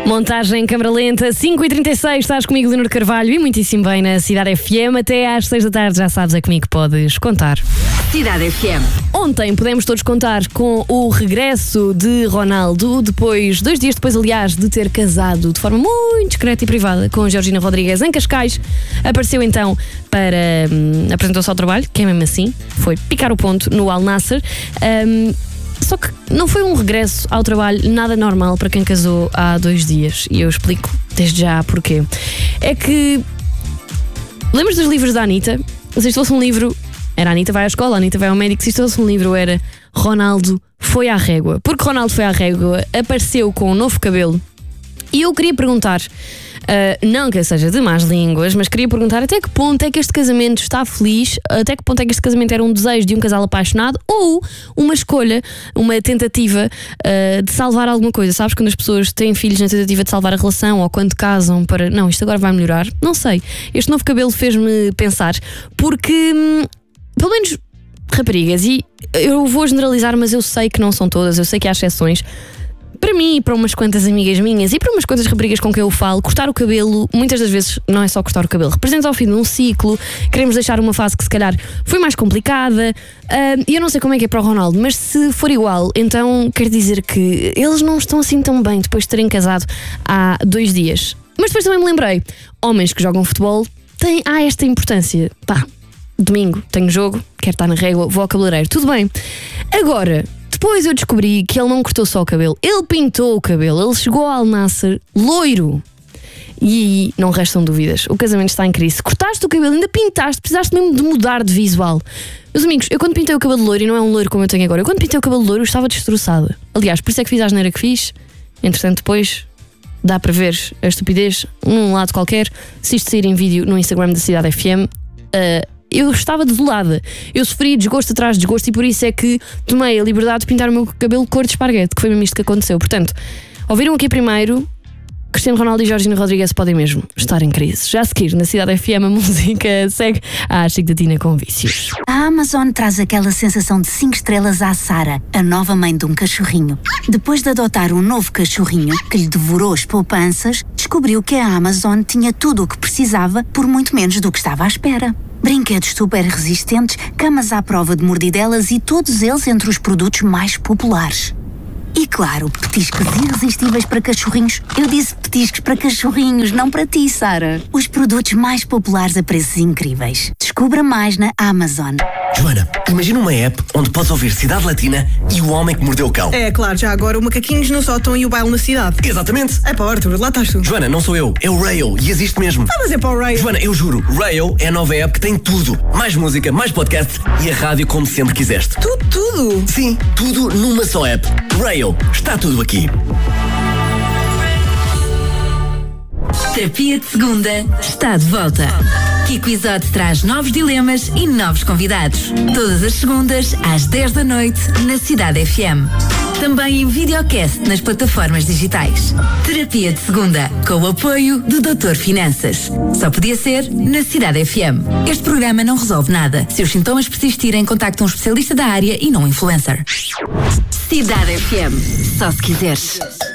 Montagem câmara lenta, 5h36, estás comigo, Leonor Carvalho, e muitíssimo bem na Cidade FM. Até às 6 da tarde, já sabes, é comigo que podes contar. Cidade FM. Ontem podemos todos contar com o regresso de Ronaldo, dois dias depois, aliás, de ter casado de forma muito discreta e privada com Georgina Rodrigues em Cascais. Apareceu então para apresentou-se ao trabalho, que é mesmo assim, foi picar o ponto no Al Nassr. Só que não foi um regresso ao trabalho nada normal para quem casou há 2 dias. E eu explico desde já porquê. É que... Lembras dos livros da Anitta? Se isto fosse um livro, era a Anitta vai à escola, a Anitta vai ao médico. Se isto fosse um livro, era Ronaldo foi à régua. Porque Ronaldo foi à régua, apareceu com um novo cabelo. E eu queria perguntar, não que eu seja de más línguas, mas queria perguntar até que ponto é que este casamento está feliz, até que ponto é que este casamento era um desejo de um casal apaixonado ou uma escolha, uma tentativa de salvar alguma coisa. Sabes, quando as pessoas têm filhos na tentativa de salvar a relação, ou quando casam para, não, isto agora vai melhorar. Não sei, este novo cabelo fez-me pensar, porque pelo menos raparigas, e eu vou generalizar, mas eu sei que não são todas, eu sei que há exceções. Para mim e para umas quantas amigas minhas e para umas quantas raparigas com quem eu falo, cortar o cabelo, muitas das vezes não é só cortar o cabelo, representa o fim de um ciclo. Queremos deixar uma fase que se calhar foi mais complicada, e eu não sei como é que é para o Ronaldo, mas se for igual, então quer dizer que eles não estão assim tão bem depois de terem casado há 2 dias. Mas depois também me lembrei, homens que jogam futebol há esta importância. Pá, domingo tenho jogo, quero estar na régua, vou ao cabeleireiro, tudo bem. Agora, depois eu descobri que ele não cortou só o cabelo, ele pintou o cabelo, ele chegou ao Al Nassr loiro. E aí não restam dúvidas, o casamento está em crise. Cortaste o cabelo, ainda pintaste, precisaste mesmo de mudar de visual. Meus amigos, eu quando pintei o cabelo loiro, e não é um loiro como eu tenho agora, eu quando pintei o cabelo loiro eu estava destroçada. Aliás, por isso é que fiz a asneira que fiz. Entretanto, depois dá para ver a estupidez num lado qualquer. Se isto sair em vídeo no Instagram da Cidade FM, eu estava desolada. Eu sofri desgosto atrás de desgosto e por isso é que tomei a liberdade de pintar o meu cabelo cor de esparguete, que foi mesmo isto que aconteceu. Portanto, ouviram aqui primeiro, Cristiano Ronaldo e Georgina Rodrigues podem mesmo estar em crise. Já a seguir, na Cidade FM, a música segue a Chico da Tina com Vícios. A Amazon traz aquela sensação de 5 estrelas à Sara, a nova mãe de um cachorrinho. Depois de adotar um novo cachorrinho que lhe devorou as poupanças, descobriu que a Amazon tinha tudo o que precisava por muito menos do que estava à espera. Brinquedos super resistentes, camas à prova de mordidelas e todos eles entre os produtos mais populares. E claro, petiscos irresistíveis para cachorrinhos. Eu disse petiscos para cachorrinhos, não para ti, Sara. Os produtos mais populares a preços incríveis. Descubra mais na Amazon. Joana, imagina uma app onde podes ouvir Cidade Latina e O Homem que Mordeu o Cão. É claro, já agora o Macaquinhos no Sótão e o Baile na Cidade. Exatamente. É pá, Arthur, lá estás tu. Joana, não sou eu, é o Rail e existe mesmo. Mas é para o Rail. Joana, eu juro, Rail é a nova app que tem tudo. Mais música, mais podcast e a rádio como sempre quiseste. Tudo? Sim, tudo numa só app. Rail, está tudo aqui. Terapia de Segunda está de volta. Kiko Isote traz novos dilemas e novos convidados. Todas as segundas, às 10 da noite, na Cidade FM. Também em videocast nas plataformas digitais. Terapia de Segunda, com o apoio do Dr. Finanças. Só podia ser na Cidade FM. Este programa não resolve nada. Se os sintomas persistirem, contacte um especialista da área e não um influencer. Cidade FM. Só se quiseres.